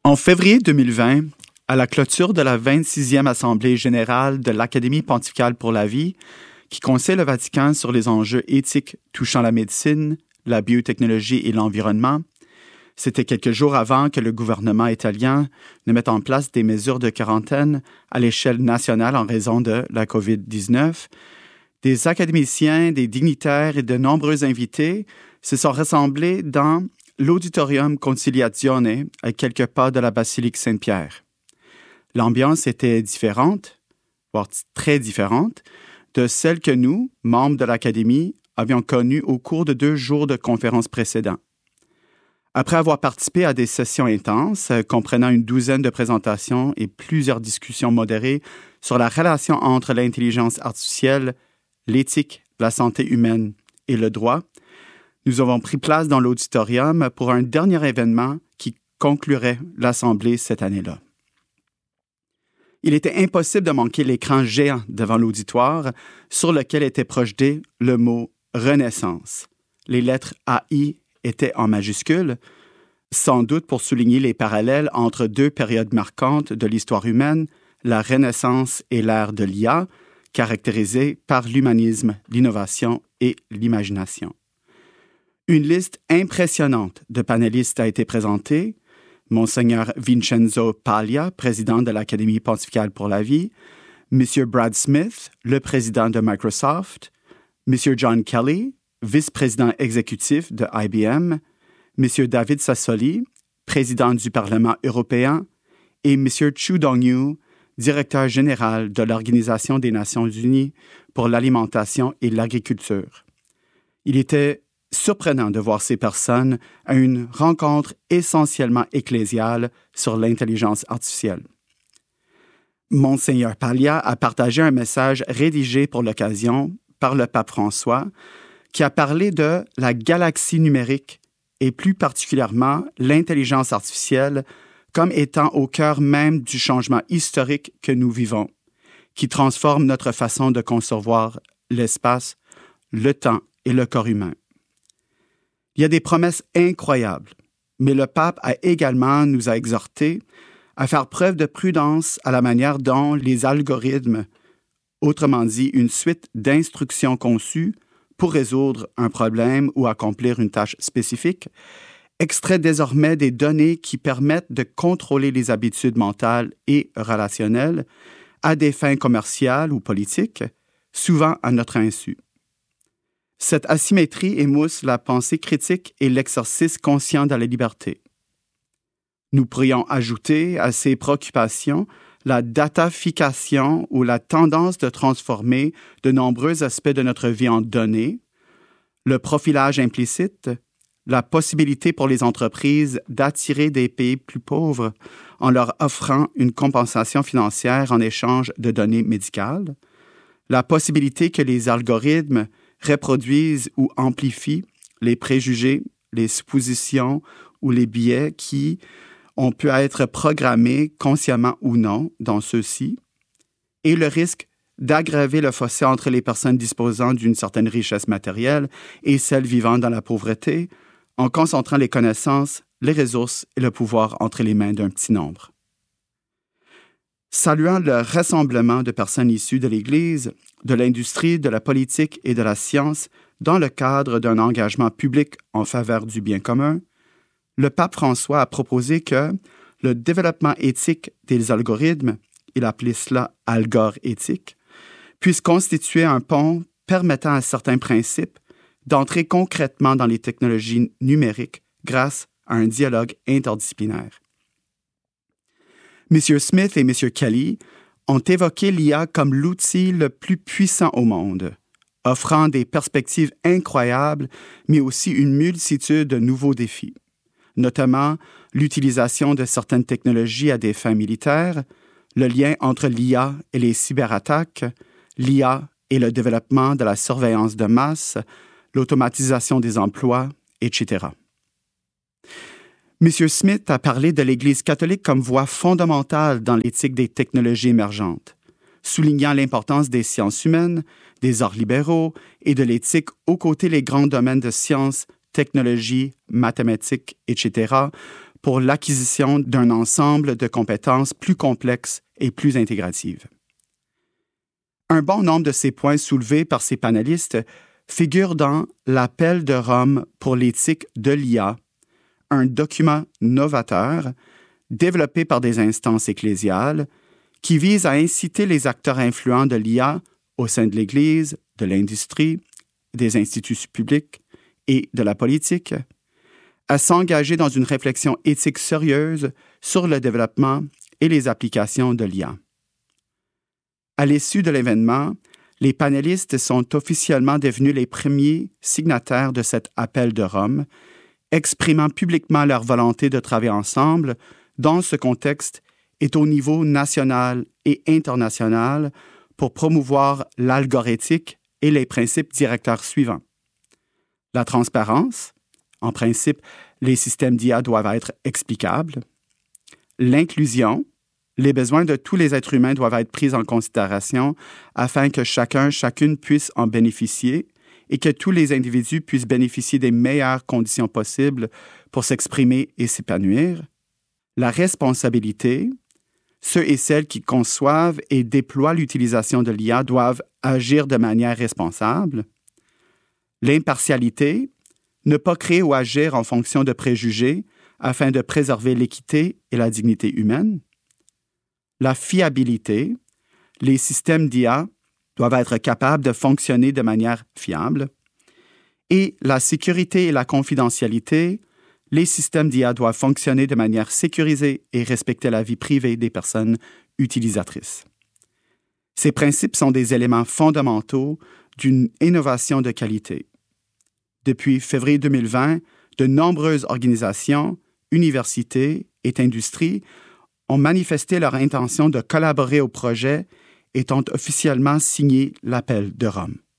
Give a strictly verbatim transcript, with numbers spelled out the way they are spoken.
En février deux mille vingt, à la clôture de la vingt-sixième Assemblée générale de l'Académie pontificale pour la vie, qui conseille le Vatican sur les enjeux éthiques touchant la médecine, la biotechnologie et l'environnement, c'était quelques jours avant que le gouvernement italien ne mette en place des mesures de quarantaine à l'échelle nationale en raison de la covid dix-neuf. Des académiciens, des dignitaires et de nombreux invités se sont rassemblés dans l'Auditorium Conciliazione, à quelques pas de la basilique Saint-Pierre. L'ambiance était différente, voire très différente, de celle que nous, membres de l'Académie, avions connue au cours de deux jours de conférences précédents. Après avoir participé à des sessions intenses, comprenant une douzaine de présentations et plusieurs discussions modérées sur la relation entre l'intelligence artificielle, l'éthique, la santé humaine et le droit, nous avons pris place dans l'auditorium pour un dernier événement qui conclurait l'Assemblée cette année-là. Il était impossible de manquer l'écran géant devant l'auditoire sur lequel était projeté le mot « Renaissance ». Les lettres A I étaient en majuscules, sans doute pour souligner les parallèles entre deux périodes marquantes de l'histoire humaine, la Renaissance et l'ère de l'I A, caractérisée par l'humanisme, l'innovation et l'imagination. Une liste impressionnante de panélistes a été présentée. Monseigneur Vincenzo Paglia, président de l'Académie pontificale pour la vie, M. Brad Smith, le président de Microsoft, M. John Kelly, vice-président exécutif de I B M, M. David Sassoli, président du Parlement européen, et M. Chu Dongyu, directeur général de l'Organisation des Nations unies pour l'alimentation et l'agriculture. Il était surprenant de voir ces personnes à une rencontre essentiellement ecclésiale sur l'intelligence artificielle. Monseigneur Paglia a partagé un message rédigé pour l'occasion par le pape François qui a parlé de la galaxie numérique et plus particulièrement l'intelligence artificielle comme étant au cœur même du changement historique que nous vivons, qui transforme notre façon de concevoir l'espace, le temps et le corps humain. Il y a des promesses incroyables, mais le pape a également nous a exhortés à faire preuve de prudence à la manière dont les algorithmes, autrement dit une suite d'instructions conçues pour résoudre un problème ou accomplir une tâche spécifique, extraient désormais des données qui permettent de contrôler les habitudes mentales et relationnelles à des fins commerciales ou politiques, souvent à notre insu. Cette asymétrie émousse la pensée critique et l'exercice conscient de la liberté. Nous pourrions ajouter à ces préoccupations la datafication ou la tendance de transformer de nombreux aspects de notre vie en données, le profilage implicite, la possibilité pour les entreprises d'attirer des pays plus pauvres en leur offrant une compensation financière en échange de données médicales, la possibilité que les algorithmes reproduisent ou amplifient les préjugés, les suppositions ou les biais qui ont pu être programmés consciemment ou non dans ceux-ci, et le risque d'aggraver le fossé entre les personnes disposant d'une certaine richesse matérielle et celles vivant dans la pauvreté, en concentrant les connaissances, les ressources et le pouvoir entre les mains d'un petit nombre. Saluant le rassemblement de personnes issues de l'Église, de l'industrie, de la politique et de la science dans le cadre d'un engagement public en faveur du bien commun, le pape François a proposé que le développement éthique des algorithmes, il appelait cela « algor-éthique », puisse constituer un pont permettant à certains principes d'entrer concrètement dans les technologies numériques grâce à un dialogue interdisciplinaire. M. Smith et M. Kelly ont évoqué l'I A comme l'outil le plus puissant au monde, offrant des perspectives incroyables, mais aussi une multitude de nouveaux défis, notamment l'utilisation de certaines technologies à des fins militaires, le lien entre l'I A et les cyberattaques, l'I A et le développement de la surveillance de masse, l'automatisation des emplois, et cetera. M. Smith a parlé de l'Église catholique comme voie fondamentale dans l'éthique des technologies émergentes, soulignant l'importance des sciences humaines, des arts libéraux et de l'éthique aux côtés des grands domaines de sciences, technologies, mathématiques, et cetera, pour l'acquisition d'un ensemble de compétences plus complexes et plus intégratives. Un bon nombre de ces points soulevés par ces panélistes figurent dans l'Appel de Rome pour l'éthique de l'I A, un document novateur développé par des instances ecclésiales qui vise à inciter les acteurs influents de l'I A au sein de l'Église, de l'industrie, des institutions publiques et de la politique, à s'engager dans une réflexion éthique sérieuse sur le développement et les applications de l'I A. À l'issue de l'événement, les panélistes sont officiellement devenus les premiers signataires de cet appel de Rome, exprimant publiquement leur volonté de travailler ensemble dans ce contexte et au niveau national et international pour promouvoir l'algorithmique et les principes directeurs suivants. La transparence. En principe, les systèmes d'I A doivent être explicables. L'inclusion. Les besoins de tous les êtres humains doivent être pris en considération afin que chacun, chacune puisse en bénéficier et que tous les individus puissent bénéficier des meilleures conditions possibles pour s'exprimer et s'épanouir. La responsabilité. Ceux et celles qui conçoivent et déploient l'utilisation de l'I A doivent agir de manière responsable. L'impartialité. Ne pas créer ou agir en fonction de préjugés afin de préserver l'équité et la dignité humaine. La fiabilité. Les systèmes d'I A doivent être capables de fonctionner de manière fiable. Et la sécurité et la confidentialité. Les systèmes d'I A doivent fonctionner de manière sécurisée et respecter la vie privée des personnes utilisatrices. Ces principes sont des éléments fondamentaux d'une innovation de qualité. Depuis février deux mille vingt, de nombreuses organisations, universités et industries ont manifesté leur intention de collaborer au projet et ont officiellement signé l'appel de Rome.